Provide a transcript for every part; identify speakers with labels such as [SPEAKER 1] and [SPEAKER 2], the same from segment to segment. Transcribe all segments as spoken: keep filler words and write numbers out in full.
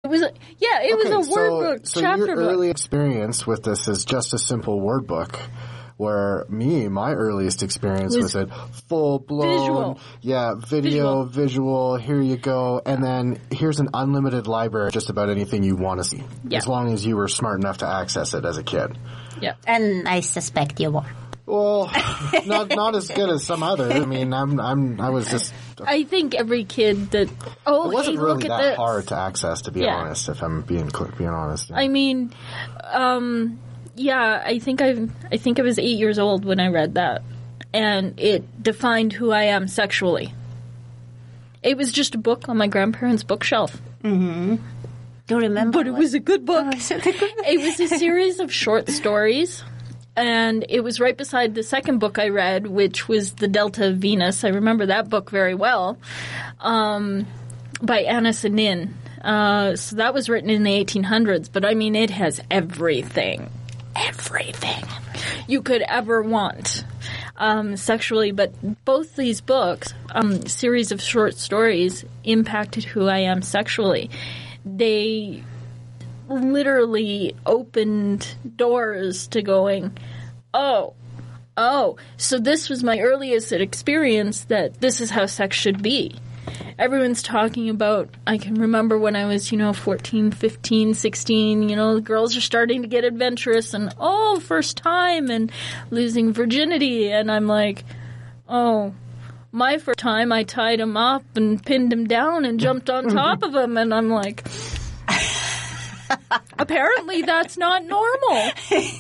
[SPEAKER 1] It was a, yeah, it
[SPEAKER 2] okay,
[SPEAKER 1] was a word
[SPEAKER 2] so,
[SPEAKER 1] book,
[SPEAKER 2] so
[SPEAKER 1] chapter
[SPEAKER 2] your
[SPEAKER 1] book.
[SPEAKER 2] early experience with this is just a simple word book. Where me, my earliest experience was, was a full-blown,
[SPEAKER 1] visual.
[SPEAKER 2] yeah, video, visual. visual, here you go, and then here's an unlimited library of just about anything you want to see,
[SPEAKER 1] yeah.
[SPEAKER 2] as long as you were smart enough to access it as a kid.
[SPEAKER 1] Yeah.
[SPEAKER 3] And I suspect you were.
[SPEAKER 2] Well, not not as good as some others. I mean, I'm I'm I was just.
[SPEAKER 1] I think every kid that oh,
[SPEAKER 2] it wasn't
[SPEAKER 1] hey,
[SPEAKER 2] really
[SPEAKER 1] look at
[SPEAKER 2] that
[SPEAKER 1] this.
[SPEAKER 2] hard to access, to be
[SPEAKER 1] yeah.
[SPEAKER 2] honest. If I'm being being honest. Yeah.
[SPEAKER 1] I mean, um, yeah, I think I I think I was eight years old when I read that, and it defined who I am sexually. It was just a book on my grandparents' bookshelf.
[SPEAKER 3] Mm-hmm. Do you remember?
[SPEAKER 1] But it was a good book.
[SPEAKER 3] Oh, it, a good book?
[SPEAKER 1] It was a series of short stories. And it was right beside the second book I read, which was The Delta of Venus. I remember that book very well, um, by Anna Sanin. Uh, so that was written in the eighteen hundreds. But, I mean, it has everything, everything you could ever want um, sexually. But both these books, um, series of short stories, impacted who I am sexually. They literally opened doors to going, oh, oh, so this was my earliest experience that this is how sex should be. Everyone's talking about, I can remember when I was, you know, fourteen, fifteen, sixteen, you know, the girls are starting to get adventurous and, oh, first time and losing virginity. And I'm like, oh, my first time I tied him up and pinned him down and jumped on top of him. And I'm like, apparently that's not normal.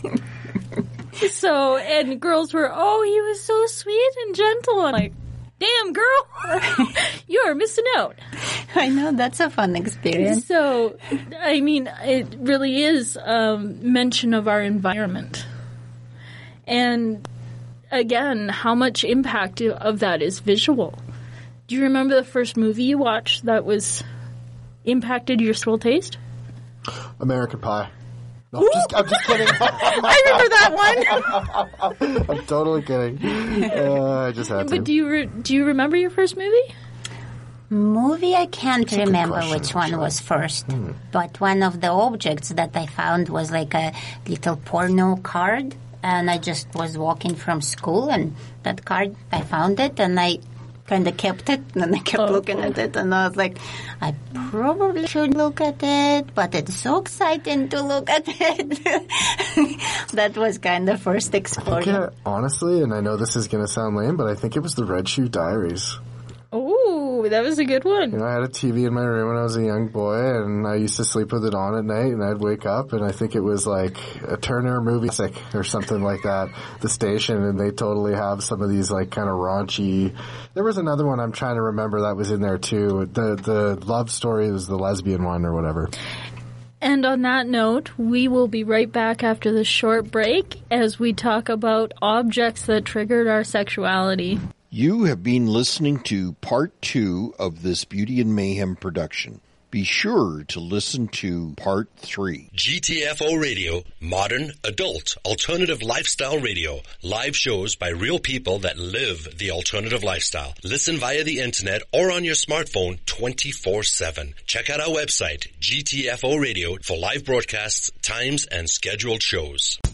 [SPEAKER 1] So, and girls were, oh, he was so sweet and gentle. I'm like, damn, girl, you are missing out.
[SPEAKER 3] I know, that's a fun experience.
[SPEAKER 1] So, I mean, it really is um, mention of our environment. And again, how much impact of that is visual. Do you remember the first movie you watched that was impacted your soul taste?
[SPEAKER 2] American Pie. No, I'm just, I'm just kidding.
[SPEAKER 1] I remember that one.
[SPEAKER 2] I'm totally kidding. Uh, I just had to.
[SPEAKER 1] But do you re- do you remember your first movie?
[SPEAKER 3] Movie, I can't
[SPEAKER 2] That's
[SPEAKER 3] remember
[SPEAKER 2] question,
[SPEAKER 3] which one
[SPEAKER 2] actually.
[SPEAKER 3] was first.
[SPEAKER 2] Hmm.
[SPEAKER 3] But one of the objects that I found was like a little porno card. And I just was walking from school, and that card, I found it, and I kind of kept it, and I kept oh, looking at it, and I was like, I probably should look at it, but it's so exciting to look at it. That was kind of first exploring.
[SPEAKER 2] Yeah, honestly, and I know this is going to sound lame, but I think it was the Red Shoe Diaries.
[SPEAKER 1] Oh, that was a good one.
[SPEAKER 2] You know, I had a T V in my room when I was a young boy, and I used to sleep with it on at night, and I'd wake up, and I think it was like a Turner movie classic or something like that, the station, and they totally have some of these like kind of raunchy. There was another one I'm trying to remember that was in there too. The the love story was the lesbian one or whatever.
[SPEAKER 1] And on that note, we will be right back after this short break as we talk about objects that triggered our sexuality.
[SPEAKER 4] You have been listening to part two of this Beauty and Mayhem production. Be sure to listen to part three.
[SPEAKER 5] G T F O Radio, modern, adult, alternative lifestyle radio. Live shows by real people that live the alternative lifestyle. Listen via the internet or on your smartphone twenty-four seven. Check out our website, G T F O Radio, for live broadcasts, times, and scheduled shows.